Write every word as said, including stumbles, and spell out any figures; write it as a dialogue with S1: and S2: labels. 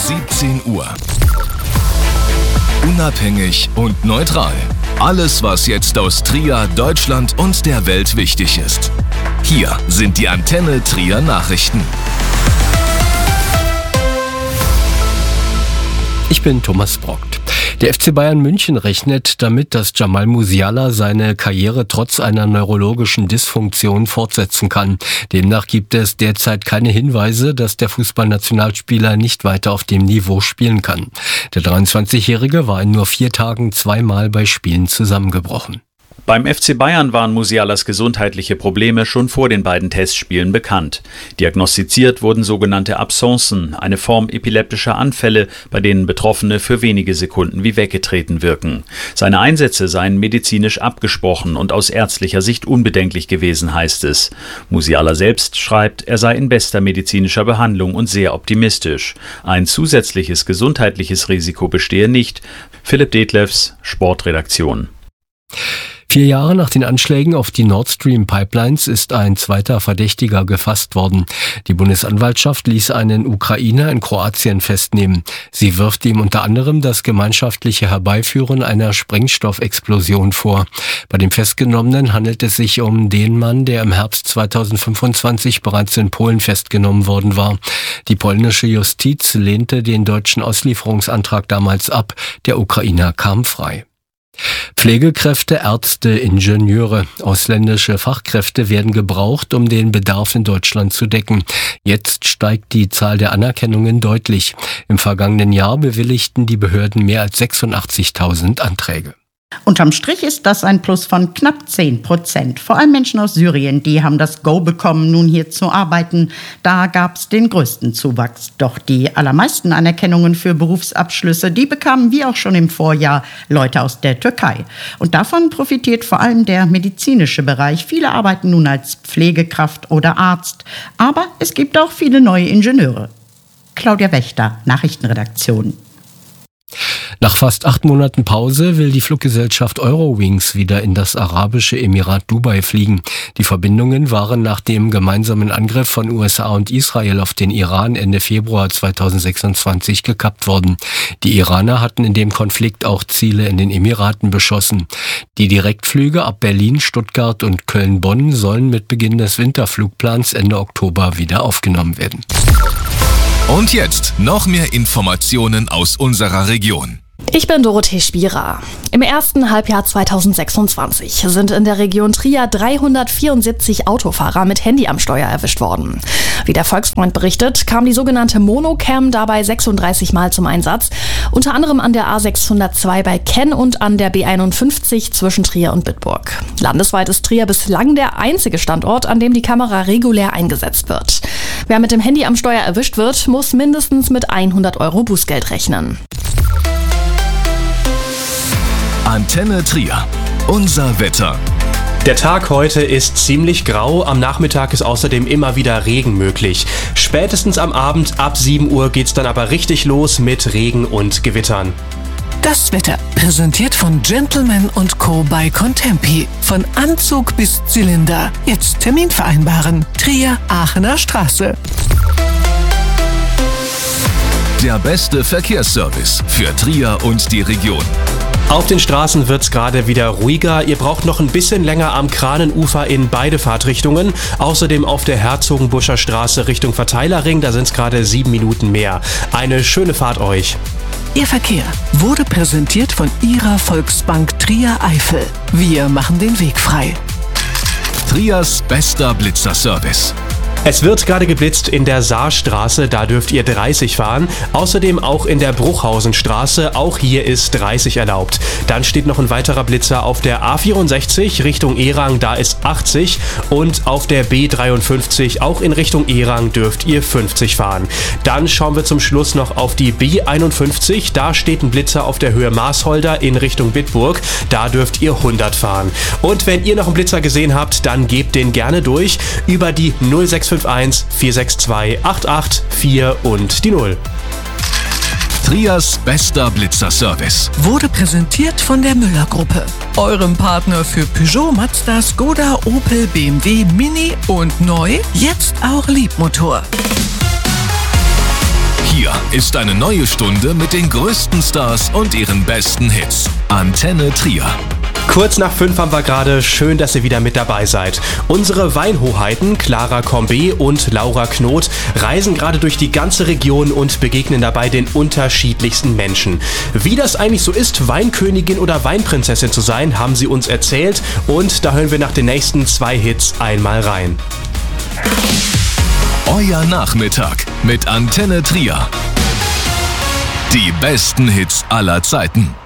S1: siebzehn Uhr. Unabhängig und neutral. Alles, was jetzt aus Trier, Deutschland und der Welt wichtig ist. Hier sind die Antenne Trier Nachrichten.
S2: Ich bin Thomas Brockt. Der F C Bayern München rechnet damit, dass Jamal Musiala seine Karriere trotz einer neurologischen Dysfunktion fortsetzen kann. Demnach gibt es derzeit keine Hinweise, dass der Fußballnationalspieler nicht weiter auf dem Niveau spielen kann. Der dreiundzwanzigjährige war in nur vier Tagen zweimal bei Spielen zusammengebrochen.
S3: Beim F C Bayern waren Musialas gesundheitliche Probleme schon vor den beiden Testspielen bekannt. Diagnostiziert wurden sogenannte Absencen, eine Form epileptischer Anfälle, bei denen Betroffene für wenige Sekunden wie weggetreten wirken. Seine Einsätze seien medizinisch abgesprochen und aus ärztlicher Sicht unbedenklich gewesen, heißt es. Musiala selbst schreibt, er sei in bester medizinischer Behandlung und sehr optimistisch. Ein zusätzliches gesundheitliches Risiko bestehe nicht. Philipp Detlefs, Sportredaktion.
S2: Vier Jahre nach den Anschlägen auf die Nord Stream Pipelines ist ein zweiter Verdächtiger gefasst worden. Die Bundesanwaltschaft ließ einen Ukrainer in Kroatien festnehmen. Sie wirft ihm unter anderem das gemeinschaftliche Herbeiführen einer Sprengstoffexplosion vor. Bei dem Festgenommenen handelt es sich um den Mann, der im Herbst zweitausendfünfundzwanzig bereits in Polen festgenommen worden war. Die polnische Justiz lehnte den deutschen Auslieferungsantrag damals ab. Der Ukrainer kam frei. Pflegekräfte, Ärzte, Ingenieure, ausländische Fachkräfte werden gebraucht, um den Bedarf in Deutschland zu decken. Jetzt steigt die Zahl der Anerkennungen deutlich. Im vergangenen Jahr bewilligten die Behörden mehr als sechsundachtzigtausend Anträge.
S4: Unterm Strich ist das ein Plus von knapp zehn Prozent. Vor allem Menschen aus Syrien, die haben das Go bekommen, nun hier zu arbeiten. Da gab es den größten Zuwachs. Doch die allermeisten Anerkennungen für Berufsabschlüsse, die bekamen wie auch schon im Vorjahr Leute aus der Türkei. Und davon profitiert vor allem der medizinische Bereich. Viele arbeiten nun als Pflegekraft oder Arzt. Aber es gibt auch viele neue Ingenieure. Claudia Wächter, Nachrichtenredaktion.
S2: Nach fast acht Monaten Pause will die Fluggesellschaft Eurowings wieder in das arabische Emirat Dubai fliegen. Die Verbindungen waren nach dem gemeinsamen Angriff von U S A und Israel auf den Iran Ende Februar zweitausendsechsundzwanzig gekappt worden. Die Iraner hatten in dem Konflikt auch Ziele in den Emiraten beschossen. Die Direktflüge ab Berlin, Stuttgart und Köln-Bonn sollen mit Beginn des Winterflugplans Ende Oktober wieder aufgenommen werden.
S1: Und jetzt noch mehr Informationen aus unserer Region.
S5: Ich bin Dorothee Spierer. Im ersten Halbjahr zweitausendsechsundzwanzig sind in der Region Trier dreihundertvierundsiebzig Autofahrer mit Handy am Steuer erwischt worden. Wie der Volksfreund berichtet, kam die sogenannte Monocam dabei sechsunddreißig Mal zum Einsatz, unter anderem an der A sechshundertzwei bei Kenn und an der B einundfünfzig zwischen Trier und Bitburg. Landesweit ist Trier bislang der einzige Standort, an dem die Kamera regulär eingesetzt wird. Wer mit dem Handy am Steuer erwischt wird, muss mindestens mit hundert Euro Bußgeld rechnen.
S1: Antenne Trier. Unser Wetter.
S6: Der Tag heute ist ziemlich grau, am Nachmittag ist außerdem immer wieder Regen möglich. Spätestens am Abend ab sieben Uhr geht's dann aber richtig los mit Regen und Gewittern.
S7: Das Wetter, präsentiert von Gentleman und Co. bei Contempi. Von Anzug bis Zylinder. Jetzt Termin vereinbaren. Trier, Aachener Straße.
S1: Der beste Verkehrsservice für Trier und die Region.
S6: Auf den Straßen wird's gerade wieder ruhiger. Ihr braucht noch ein bisschen länger am Kranenufer in beide Fahrtrichtungen. Außerdem auf der Herzogenbuscher Straße Richtung Verteilerring, da sind's gerade sieben Minuten mehr. Eine schöne Fahrt euch.
S7: Ihr Verkehr wurde präsentiert von Ihrer Volksbank Trier Eifel. Wir machen den Weg frei.
S1: Triers bester Blitzerservice.
S6: Es wird gerade geblitzt in der Saarstraße, da dürft ihr dreißig fahren. Außerdem auch in der Bruchhausenstraße, auch hier ist dreißig erlaubt. Dann steht noch ein weiterer Blitzer auf der A vierundsechzig Richtung Erang, da ist achtzig. Und auf der B dreiundfünfzig, auch in Richtung Erang, dürft ihr fünfzig fahren. Dann schauen wir zum Schluss noch auf die B einundfünfzig, da steht ein Blitzer auf der Höhe Maasholder in Richtung Bitburg, da dürft ihr hundert fahren. Und wenn ihr noch einen Blitzer gesehen habt, dann gebt den gerne durch über die null sechs fünf eins vier sechs zwei acht acht vier und die null.
S1: Triers bester Blitzerservice
S7: wurde präsentiert von der Müller-Gruppe, eurem Partner für Peugeot, Mazda, Skoda, Opel, B M W, Mini und neu, jetzt auch Liebmotor.
S1: Hier Hier ist eine neue Stunde mit den größten Stars und ihren besten Hits. Antenne Trier.
S6: Kurz nach fünf haben wir gerade. Schön, dass ihr wieder mit dabei seid. Unsere Weinhoheiten Clara Combet und Laura Knot reisen gerade durch die ganze Region und begegnen dabei den unterschiedlichsten Menschen. Wie das eigentlich so ist, Weinkönigin oder Weinprinzessin zu sein, haben sie uns erzählt und da hören wir nach den nächsten zwei Hits einmal rein.
S1: Euer Nachmittag mit Antenne Trier. Die besten Hits aller Zeiten.